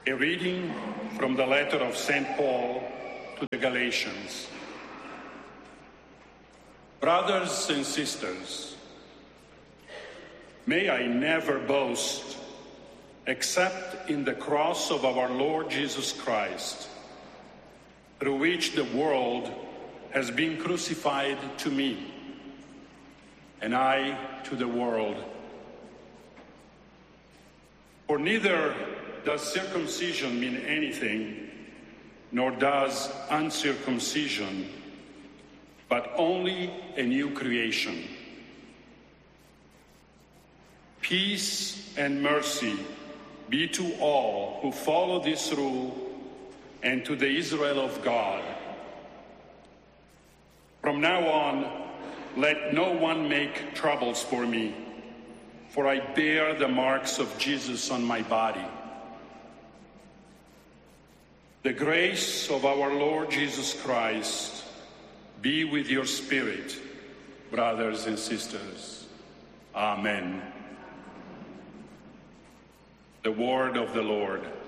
A reading from the letter of St. Paul to the Galatians. Brothers and sisters, may I never boast except in the cross of our Lord Jesus Christ, through which the world has been crucified to me, and I to the world. For neither does circumcision mean anything, nor does uncircumcision, but only a new creation. Peace and mercy be to all who follow this rule and to the Israel of God. From now on, let no one make troubles for me, for I bear the marks of Jesus on my body. The grace of our Lord Jesus Christ be with your spirit, brothers and sisters. Amen. The word of the Lord.